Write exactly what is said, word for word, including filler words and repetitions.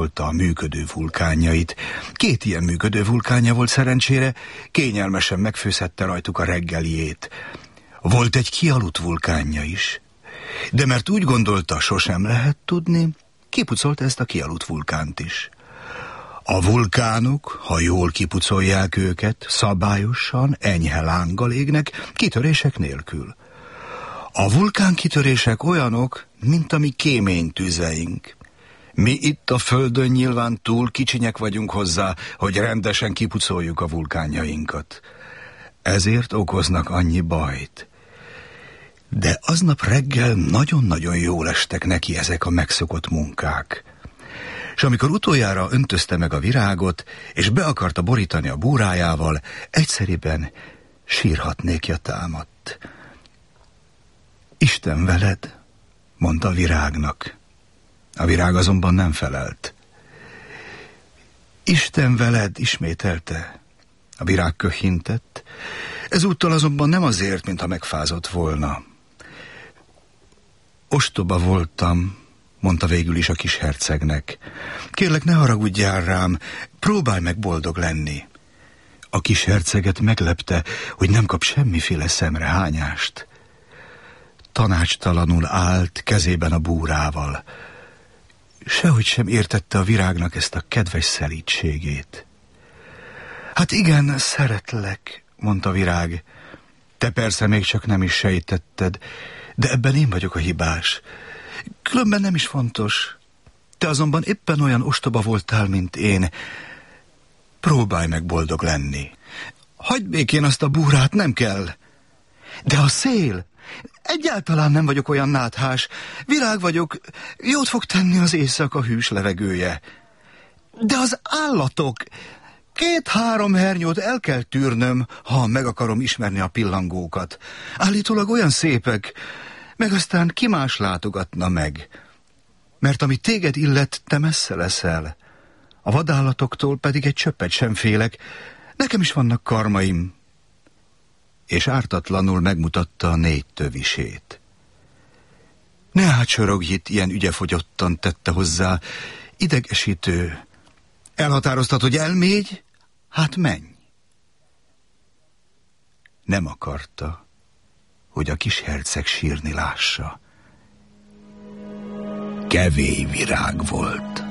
a működő vulkánjait. Két ilyen működő vulkánja volt szerencsére, kényelmesen megfőzhette rajtuk a reggeliét. Volt egy kialudt vulkánja is, de mert úgy gondolta, sosem lehet tudni, kipucolta ezt a kialudt vulkánt is. A vulkánok, ha jól kipucolják őket, szabályosan, enyhe lánggal égnek, kitörések nélkül. A vulkánkitörések olyanok, mint a mi kéménytüzeink. Mi itt a Földön nyilván túl kicsinyek vagyunk hozzá, hogy rendesen kipucoljuk a vulkánjainkat. Ezért okoznak annyi bajt. De aznap reggel nagyon-nagyon jól estek neki ezek a megszokott munkák. És amikor utoljára öntözte meg a virágot, és be akarta borítani a búrájával, egyszeriben sírhatnékja támadt. Isten veled, mondta a virágnak. A virág azonban nem felelt. Isten veled, ismételte. A virág köhintett. Ezúttal azonban nem azért, mintha megfázott volna. Ostoba voltam, mondta végül is a kis hercegnek. Kérlek, ne haragudjál rám, próbálj meg boldog lenni. A kis herceget meglepte, hogy nem kap semmiféle szemrehányást. Tanácstalanul állt kezében a búrával. Sehogy sem értette a virágnak ezt a kedves szelídségét. Hát igen, szeretlek, mondta a virág. Te persze még csak nem is sejtetted, de ebben én vagyok a hibás. Különben nem is fontos. Te azonban éppen olyan ostoba voltál, mint én. Próbálj meg boldog lenni. Hagyd békén azt a búrát, nem kell. De a szél... Egyáltalán nem vagyok olyan náthás. Virág vagyok, jót fog tenni az éjszaka hűs levegője. De az állatok... Két-három hernyót el kell tűrnöm, ha meg akarom ismerni a pillangókat. Állítólag olyan szépek, meg aztán ki más látogatna meg. Mert ami téged illet, te messze leszel. A vadállatoktól pedig egy csöppet sem félek. Nekem is vannak karmaim. És ártatlanul megmutatta a négy tövisét. Ne átsorogj itt, ilyen ügyefogyottan, tette hozzá, idegesítő. Elhatároztad, hogy elmégy? Hát menj. Nem akarta, hogy a kis herceg sírni lássa. Kevély virág volt.